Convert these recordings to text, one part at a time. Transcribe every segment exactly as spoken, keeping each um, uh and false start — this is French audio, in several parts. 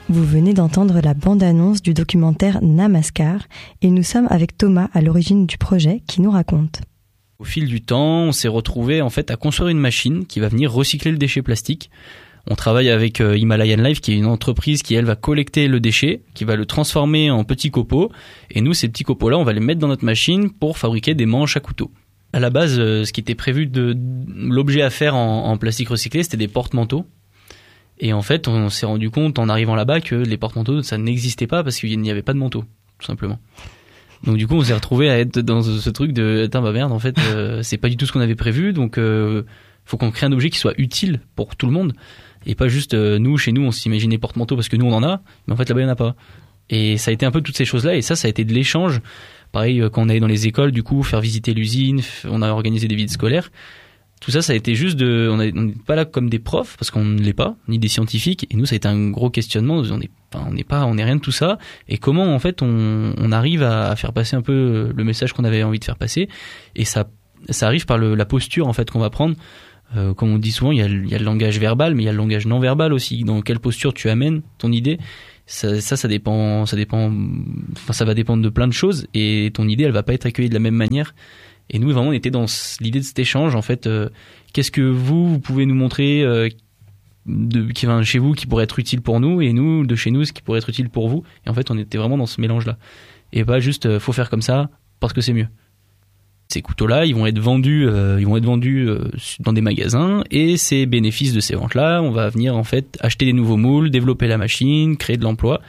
Vous venez d'entendre la bande-annonce du documentaire Namaskar et nous sommes avec Thomas à l'origine du projet qui nous raconte. Au fil du temps, on s'est retrouvé en fait à construire une machine qui va venir recycler le déchet plastique. On travaille avec euh, Himalayan Life, qui est une entreprise qui elle va collecter le déchet, qui va le transformer en petits copeaux. Et nous, ces petits copeaux-là, on va les mettre dans notre machine pour fabriquer des manches à couteau. À la base, euh, ce qui était prévu de, de l'objet à faire en, en plastique recyclé, c'était des porte-manteaux. Et en fait, on s'est rendu compte en arrivant là-bas que les porte-manteaux, ça n'existait pas parce qu'il n'y avait pas de manteau, tout simplement. Donc du coup, on s'est retrouvé à être dans ce, ce truc de « bah merde, en fait, euh, c'est pas du tout ce qu'on avait prévu, donc euh, faut qu'on crée un objet qui soit utile pour tout le monde. » Et pas juste euh, nous, chez nous, on s'imaginait porte-manteau parce que nous, on en a, mais en fait, là-bas, il n'y en a pas. Et ça a été un peu toutes ces choses-là, et ça, ça a été de l'échange. Pareil, euh, quand on allait dans les écoles, du coup, faire visiter l'usine, on a organisé des visites scolaires. Tout ça, ça a été juste de... On n'est pas là comme des profs, parce qu'on ne l'est pas, ni des scientifiques, et nous, ça a été un gros questionnement. On n'est enfin, on n'est pas, on n'est rien de tout ça, et comment, en fait, on, on arrive à, à faire passer un peu le message qu'on avait envie de faire passer, et ça, ça arrive par le, la posture, en fait, qu'on va prendre. Euh, comme on dit souvent, il y, a le, il y a le langage verbal, mais il y a le langage non verbal aussi. Dans quelle posture tu amènes ton idée, ça, ça, ça dépend, ça dépend. Enfin, ça va dépendre de plein de choses, et ton idée, elle va pas être accueillie de la même manière. Et nous, vraiment, on était dans l'idée de cet échange. En fait, euh, qu'est-ce que vous, vous pouvez nous montrer euh, de, qui vient chez vous, qui pourrait être utile pour nous, et nous, de chez nous, ce qui pourrait être utile pour vous. Et en fait, on était vraiment dans ce mélange-là, et pas juste, euh, faut faire comme ça parce que c'est mieux. Ces couteaux-là, ils vont être vendus, euh, ils vont être vendus euh, dans des magasins, et ces bénéfices de ces ventes-là, on va venir en fait acheter des nouveaux moules, développer la machine, créer de l'emploi.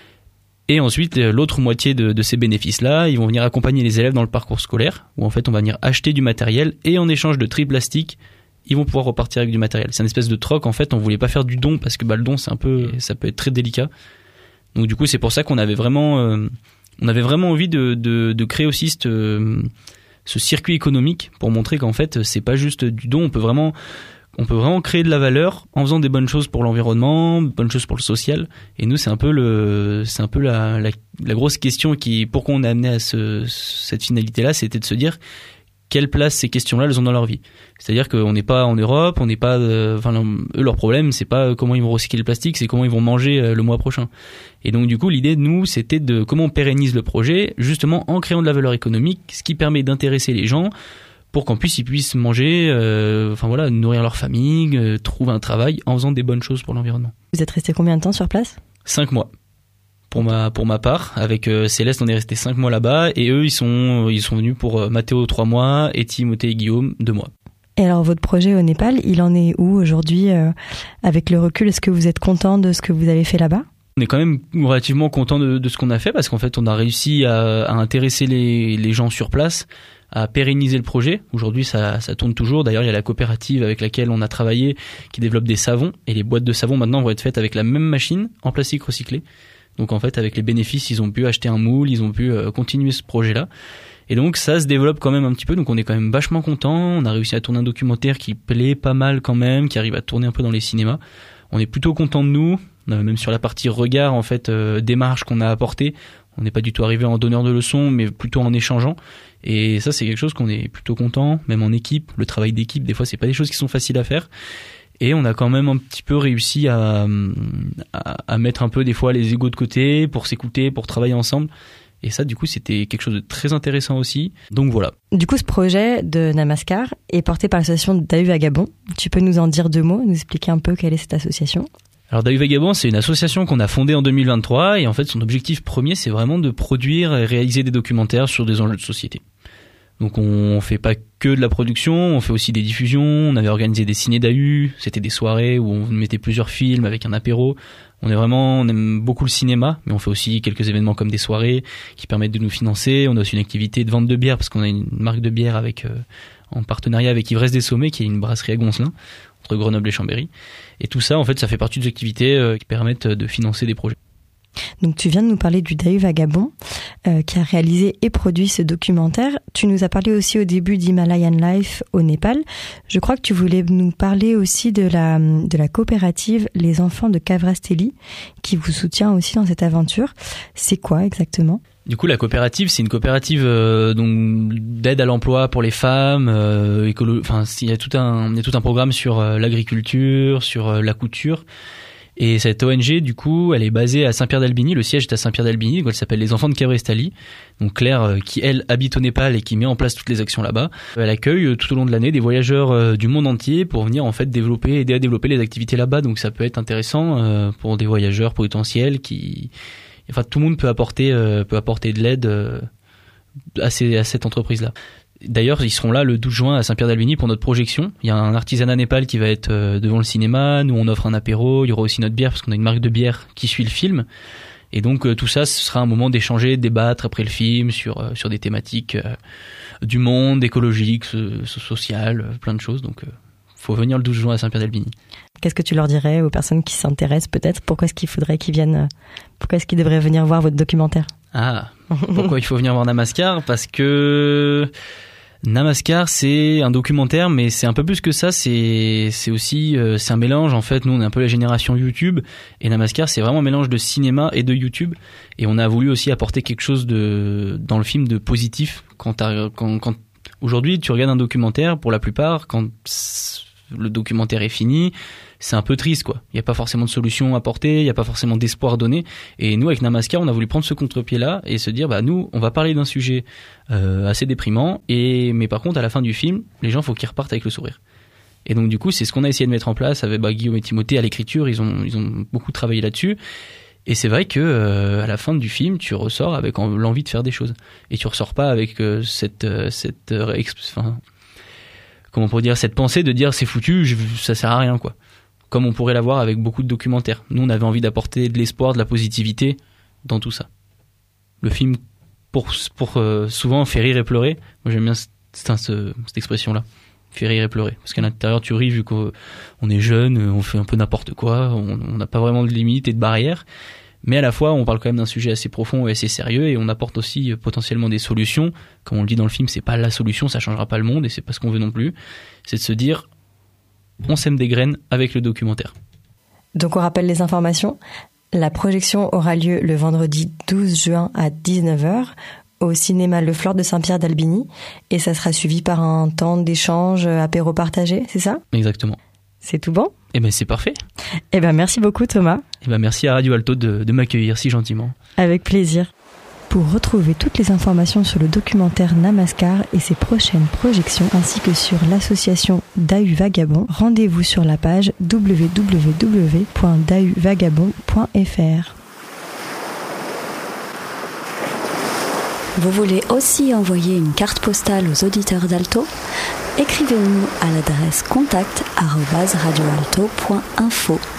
Et ensuite, l'autre moitié de, de ces bénéfices-là, ils vont venir accompagner les élèves dans le parcours scolaire, où en fait, on va venir acheter du matériel, et en échange de tri plastique, ils vont pouvoir repartir avec du matériel. C'est une espèce de troc. En fait, on voulait pas faire du don parce que bah le don, c'est un peu, ça peut être très délicat. Donc du coup, c'est pour ça qu'on avait vraiment, euh, on avait vraiment envie de de, de créer aussi cette euh, ce circuit économique pour montrer qu'en fait c'est pas juste du don, on peut vraiment on peut vraiment créer de la valeur en faisant des bonnes choses pour l'environnement, bonnes choses pour le social. Et nous, c'est un peu le c'est un peu la la, la grosse question qui pourquoi on est amené à ce cette finalité là, c'était de se dire quelle place ces questions-là elles ont dans leur vie. C'est-à-dire qu'on n'est pas en Europe, on n'est pas euh, enfin eux leur problème, c'est pas comment ils vont recycler le plastique, c'est comment ils vont manger euh, le mois prochain. Et donc du coup, l'idée de nous, c'était de comment on pérennise le projet justement en créant de la valeur économique, ce qui permet d'intéresser les gens pour qu'en plus ils puissent manger euh, enfin voilà, nourrir leur famille, euh, trouver un travail en faisant des bonnes choses pour l'environnement. Vous êtes resté combien de temps sur place ? Cinq mois. Pour ma pour ma part, avec euh, Céleste, on est resté cinq mois là-bas, et eux ils sont ils sont venus pour euh, Mathéo trois mois et Timothée et Guillaume deux mois. Et alors votre projet au Népal, il en est où aujourd'hui euh, avec le recul ? Est-ce que vous êtes content de ce que vous avez fait là-bas ? On est quand même relativement content de, de ce qu'on a fait parce qu'en fait on a réussi à, à intéresser les les gens sur place, à pérenniser le projet. Aujourd'hui ça ça tourne toujours. D'ailleurs il y a la coopérative avec laquelle on a travaillé qui développe des savons, et les boîtes de savon maintenant vont être faites avec la même machine en plastique recyclé. Donc en fait, avec les bénéfices, ils ont pu acheter un moule, ils ont pu euh, continuer ce projet-là. Et donc ça se développe quand même un petit peu, donc on est quand même vachement content. On a réussi à tourner un documentaire qui plaît pas mal quand même, qui arrive à tourner un peu dans les cinémas. On est plutôt content de nous, euh, même sur la partie regard, en fait, euh, démarche qu'on a apportée. On n'est pas du tout arrivé en donneur de leçons, mais plutôt en échangeant. Et ça, c'est quelque chose qu'on est plutôt content, même en équipe. Le travail d'équipe, des fois, c'est pas des choses qui sont faciles à faire. Et on a quand même un petit peu réussi à, à, à mettre un peu des fois les égos de côté pour s'écouter, pour travailler ensemble. Et ça, du coup, c'était quelque chose de très intéressant aussi. Donc voilà. Du coup, ce projet de Namaskar est porté par l'association Dahu Vagabond. Tu peux nous en dire deux mots, nous expliquer un peu quelle est cette association ? Alors Dahu Vagabond, c'est une association qu'on a fondée en deux mille vingt-trois, et en fait, son objectif premier, c'est vraiment de produire et réaliser des documentaires sur des enjeux de société. Donc on fait pas que de la production, on fait aussi des diffusions. On avait organisé des ciné Dahu, c'était des soirées où on mettait plusieurs films avec un apéro. On est vraiment, on aime beaucoup le cinéma, mais on fait aussi quelques événements comme des soirées qui permettent de nous financer. On a aussi une activité de vente de bière parce qu'on a une marque de bière avec euh, en partenariat avec Ivresse des Sommets, qui est une brasserie à Goncelin, entre Grenoble et Chambéry. Et tout ça, en fait, ça fait partie des activités euh, qui permettent de financer des projets. Donc tu viens de nous parler du Dahu Vagabond euh, qui a réalisé et produit ce documentaire. Tu nous as parlé aussi au début d'Himalayan Life au Népal. Je crois que tu voulais nous parler aussi de la, de la coopérative Les Enfants de Kavrasteli qui vous soutient aussi dans cette aventure. C'est quoi exactement ? Du coup, la coopérative, c'est une coopérative euh, donc d'aide à l'emploi pour les femmes. Euh, écolo- enfin, il y a tout un, il y a tout un programme sur euh, l'agriculture, sur euh, la couture. Et cette O N G, du coup, elle est basée à Saint-Pierre-d'Albigny. Le siège est à Saint-Pierre-d'Albigny. Donc elle s'appelle les Enfants de Cabrestali. Donc Claire, euh, qui elle habite au Népal et qui met en place toutes les actions là-bas, elle accueille euh, tout au long de l'année des voyageurs euh, du monde entier pour venir en fait développer, aider à développer les activités là-bas. Donc ça peut être intéressant euh, pour des voyageurs potentiels qui, enfin tout le monde peut apporter euh, peut apporter de l'aide euh, à, ces, à cette entreprise-là. D'ailleurs, ils seront là le douze juin à Saint-Pierre-d'Albigny pour notre projection. Il y a un artisanat Népal qui va être devant le cinéma. Nous, on offre un apéro. Il y aura aussi notre bière parce qu'on a une marque de bière qui suit le film. Et donc, tout ça, ce sera un moment d'échanger, de débattre après le film sur, sur des thématiques du monde, écologiques, sociales, plein de choses. Donc, faut venir le douze juin à Saint-Pierre-d'Albigny. Qu'est-ce que tu leur dirais aux personnes qui s'intéressent peut-être? Pourquoi est-ce qu'il faudrait qu'ils viennent, pourquoi est-ce qu'ils devraient venir voir votre documentaire? Ah, pourquoi il faut venir voir Namaskar? Parce que Namaskar, c'est un documentaire, mais c'est un peu plus que ça. C'est c'est aussi euh, c'est un mélange. En fait, nous on est un peu la génération YouTube, et Namaskar c'est vraiment un mélange de cinéma et de YouTube. Et on a voulu aussi apporter quelque chose de dans le film de positif. Quand quand quand aujourd'hui tu regardes un documentaire, pour la plupart, quand le documentaire est fini, c'est un peu triste, quoi. Il n'y a pas forcément de solution apportée, il n'y a pas forcément d'espoir donné. Et nous, avec Namaskar, on a voulu prendre ce contre-pied-là et se dire, bah, nous, on va parler d'un sujet euh, assez déprimant, et mais par contre, à la fin du film, les gens, faut qu'ils repartent avec le sourire. Et donc, du coup, c'est ce qu'on a essayé de mettre en place avec bah, Guillaume et Timothée à l'écriture. Ils ont, ils ont beaucoup travaillé là-dessus. Et c'est vrai que euh, à la fin du film, tu ressors avec l'envie de faire des choses. Et tu ressors pas avec euh, cette, euh, cette, euh, exp... enfin, comment on pourrait dire, cette pensée de dire c'est foutu, je... ça sert à rien, quoi. Comme on pourrait l'avoir avec beaucoup de documentaires. Nous, on avait envie d'apporter de l'espoir, de la positivité dans tout ça. Le film, pour, pour euh, souvent, fait rire et pleurer. Moi, j'aime bien cette, cette, cette expression-là. Fait rire et pleurer. Parce qu'à l'intérieur, tu ris vu qu'on est jeune, on fait un peu n'importe quoi, on n'a pas vraiment de limites et de barrières. Mais à la fois, on parle quand même d'un sujet assez profond et assez sérieux, et on apporte aussi euh, potentiellement des solutions. Comme on le dit dans le film, c'est pas la solution, ça changera pas le monde, et c'est pas ce qu'on veut non plus. C'est de se dire, on sème des graines avec le documentaire. Donc on rappelle les informations. La projection aura lieu le vendredi douze juin à dix-neuf heures au cinéma Le Flore de Saint-Pierre-d'Albigny, et ça sera suivi par un temps d'échange apéro partagé, c'est ça? Exactement. C'est tout bon? Eh ben c'est parfait. Eh ben merci beaucoup Thomas. Eh ben merci à Radio Alto de, de m'accueillir si gentiment. Avec plaisir. Pour retrouver toutes les informations sur le documentaire Namaskar et ses prochaines projections, ainsi que sur l'association Dahu Vagabond, rendez-vous sur la page w w w point dahu vagabond point f r. Vous voulez aussi envoyer une carte postale aux auditeurs d'Alto? Écrivez-nous à l'adresse contact arobase radioalto point info.